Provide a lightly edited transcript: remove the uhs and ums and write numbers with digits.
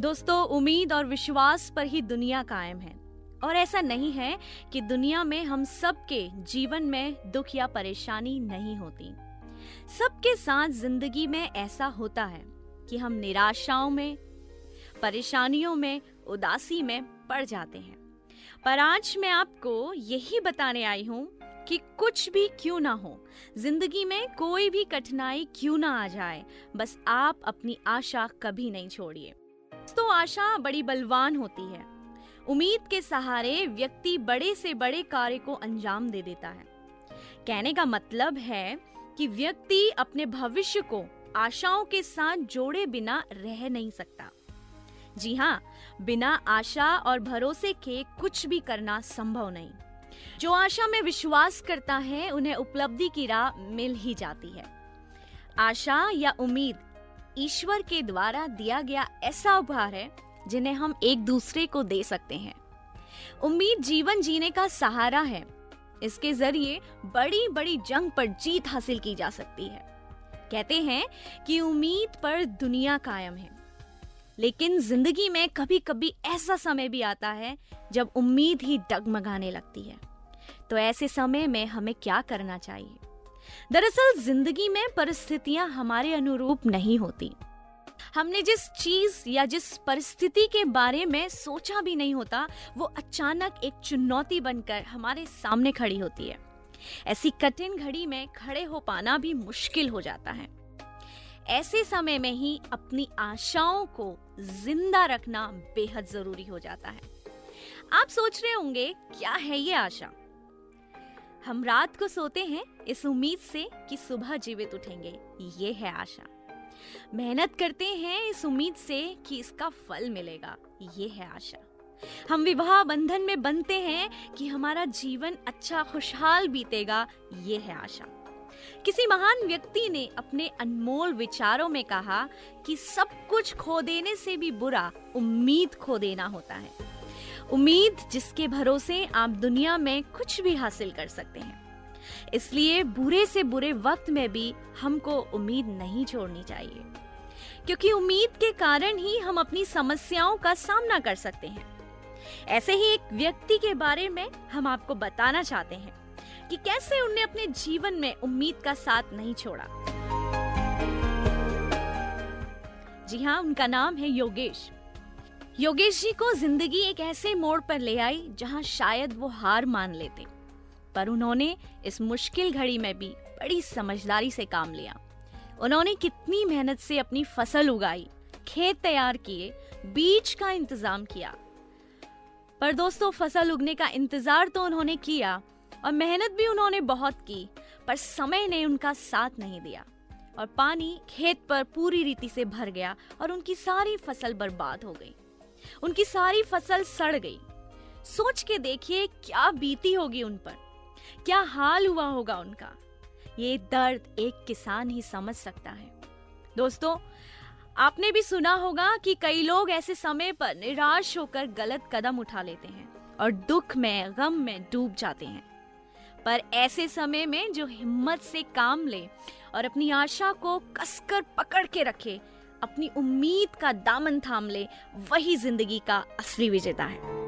दोस्तों, उम्मीद और विश्वास पर ही दुनिया कायम है। और ऐसा नहीं है कि दुनिया में हम सबके जीवन में दुख या परेशानी नहीं होती। सबके साथ जिंदगी में ऐसा होता है कि हम निराशाओं में, परेशानियों में, उदासी में पड़ जाते हैं। पर आज मैं आपको यही बताने आई हूँ कि कुछ भी क्यों ना हो, जिंदगी में कोई भी कठिनाई क्यों ना आ जाए, बस आप अपनी आशा कभी नहीं छोड़िए। तो आशा बड़ी बलवान होती है। उम्मीद के सहारे व्यक्ति बड़े से बड़े कार्य को अंजाम दे देता है। कहने का मतलब है कि व्यक्ति अपने भविष्य को आशाओं के साथ जोड़े बिना रह नहीं सकता। जी हाँ, बिना आशा और भरोसे के कुछ भी करना संभव नहीं। जो आशा में विश्वास करता है उन्हें उपलब्धि की राह मिल ही जाती है। आशा या उम्मीद ईश्वर के द्वारा दिया गया ऐसा उपहार है जिन्हें हम एक दूसरे को दे सकते हैं। उम्मीद जीवन जीने का सहारा है। इसके जरिए बड़ी बड़ी जंग पर जीत हासिल की जा सकती है। कहते हैं कि उम्मीद पर दुनिया कायम है, लेकिन जिंदगी में कभी कभी ऐसा समय भी आता है जब उम्मीद ही डगमगाने लगती है। तो ऐसे समय में हमें क्या करना चाहिए? दरअसल जिंदगी में परिस्थितियां हमारे अनुरूप नहीं होती। हमने जिस चीज या जिस परिस्थिति के बारे में सोचा भी नहीं होता, वो अचानक एक चुनौती बनकर हमारे सामने खड़ी होती है। ऐसी कठिन घड़ी में खड़े हो पाना भी मुश्किल हो जाता है। ऐसे समय में ही अपनी आशाओं को जिंदा रखना बेहद जरूरी हो जाता है। आप सोच रहे होंगे, क्या है ये आशा? हम रात को सोते हैं इस उम्मीद से कि सुबह जीवित उठेंगे, ये है आशा। मेहनत करते हैं इस उम्मीद से कि इसका फल मिलेगा, ये है आशा। हम विवाह बंधन में बंधते हैं कि हमारा जीवन अच्छा खुशहाल बीतेगा, ये है आशा। किसी महान व्यक्ति ने अपने अनमोल विचारों में कहा कि सब कुछ खो देने से भी बुरा उम्मीद खो देना होता है। उम्मीद जिसके भरोसे आप दुनिया में कुछ भी हासिल कर सकते हैं। इसलिए बुरे से बुरे वक्त में भी हमको उम्मीद नहीं छोड़नी चाहिए, क्योंकि उम्मीद के कारण ही हम अपनी समस्याओं का सामना कर सकते हैं। ऐसे ही एक व्यक्ति के बारे में हम आपको बताना चाहते हैं कि कैसे उन्होंने अपने जीवन में उम्मीद का साथ नहीं छोड़ा। जी हाँ, उनका नाम है योगेश। योगेश जी को जिंदगी एक ऐसे मोड़ पर ले आई जहां शायद वो हार मान लेते, पर उन्होंने इस मुश्किल घड़ी में भी बड़ी समझदारी से काम लिया। उन्होंने कितनी मेहनत से अपनी फसल उगाई, खेत तैयार किए, बीज का इंतजाम किया। पर दोस्तों, फसल उगने का इंतजार तो उन्होंने किया और मेहनत भी उन्होंने बहुत की, पर समय ने उनका साथ नहीं दिया और पानी खेत पर पूरी रीति से भर गया और उनकी सारी फसल बर्बाद हो गई। उनकी सारी फसल सड़ गई। सोच के देखिए क्या बीती होगी उन पर, क्या हाल हुआ होगा उनका। ये दर्द एक किसान ही समझ सकता है। दोस्तों, आपने भी सुना होगा कि कई लोग ऐसे समय पर निराश होकर गलत कदम उठा लेते हैं और दुख में, गम में डूब जाते हैं। पर ऐसे समय में जो हिम्मत से काम ले और अपनी आशा को कसकर पकड़ के रखे, अपनी उम्मीद का दामन थाम ले, वही जिंदगी का असली विजेता है।